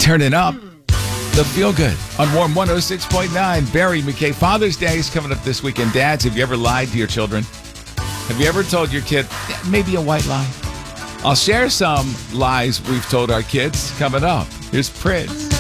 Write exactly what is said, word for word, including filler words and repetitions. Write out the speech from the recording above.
Turning up the feel good on Warm one oh six point nine. Barry McKay. Father's Day is coming up this weekend. Dads, have you ever lied to your children? Have you ever told your kid maybe a white lie? I'll share some lies we've told our kids coming up. Here's Prince.